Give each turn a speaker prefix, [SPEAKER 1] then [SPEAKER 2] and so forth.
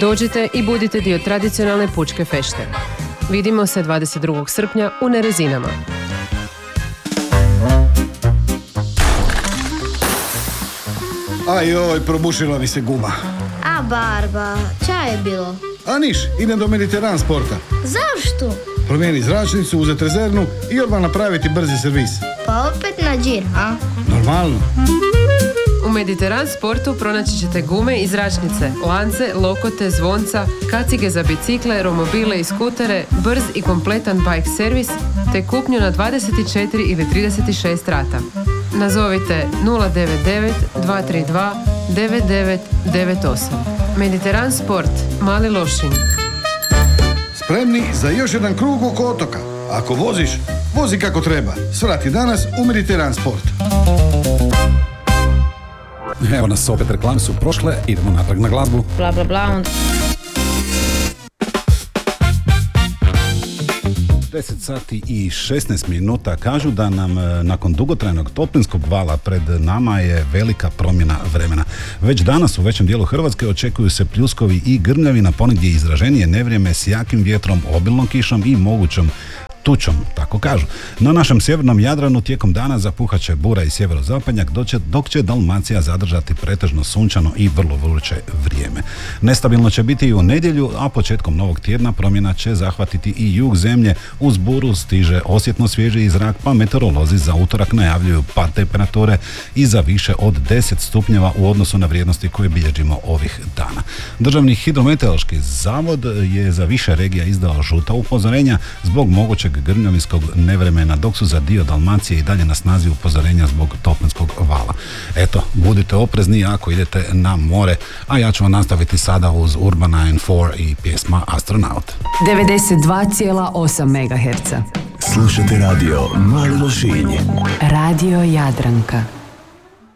[SPEAKER 1] Dođite i budite dio tradicionalne pučke fešte. Vidimo se 22. srpnja u Nerezinama.
[SPEAKER 2] Ajoj, probušila mi se guma.
[SPEAKER 3] A Barba, ča je bilo?
[SPEAKER 2] A niš, idem do Mediteran sporta.
[SPEAKER 3] Zašto?
[SPEAKER 2] Promijeni zračnicu, uzeti rezervnu i odmah napraviti brzi servis.
[SPEAKER 3] Pa opet na džir, a?
[SPEAKER 2] Normalno.
[SPEAKER 1] U Mediteran sportu pronaći ćete gume i zračnice, lance, lokote, zvonca, kacige za bicikle, romobile i skutere, brz i kompletan bike servis, te kupnju na 24 ili 36 rata. Nazovite 099 232 9998. Mediteran sport, Mali Lošinj.
[SPEAKER 2] Spremni za još jedan krug oko otoka. Ako voziš, vozi kako treba. Svrati danas u Mediteran sport.
[SPEAKER 4] Evo nas opet, reklame su prošle, idemo natrag na glazbu.
[SPEAKER 3] Bla bla bla.
[SPEAKER 4] 10 sati i 16 minuta kažu da nam nakon dugotrajnog toplinskog vala pred nama je velika promjena vremena. Već danas u većem dijelu Hrvatske očekuju se pljuskovi i grmljavina, ponegdje izraženije nevrijeme s jakim vjetrom, obilnom kišom i mogućom tučom, tako kažu. Na našem sjevernom Jadranu tijekom dana zapuhat će bura i sjeverozapadnjak, dok će Dalmacija zadržati pretežno sunčano i vrlo vruće vrijeme. Nestabilno će biti i u nedjelju, a početkom novog tjedna promjena će zahvatiti i jug zemlje. Uz buru stiže osjetno svježiji zrak, pa meteorolozi za utorak najavljuju pad temperature i za više od 10 stupnjeva u odnosu na vrijednosti koje bilježimo ovih dana. Državni hidrometeorološki zavod je za više regija izdao žuta upozorenja zbog mogućeg grmljavinskog nevremena, dok su za dio Dalmacije i dalje na snazi upozorenja zbog toplinskog vala. Eto, budite oprezni ako idete na more, a ja ću vam nastaviti sada uz Urbana N4 i pjesma Astronaut.
[SPEAKER 5] 92,8 MHz.
[SPEAKER 6] Slušajte radio Mali Lošinj.
[SPEAKER 5] Radio Jadranka.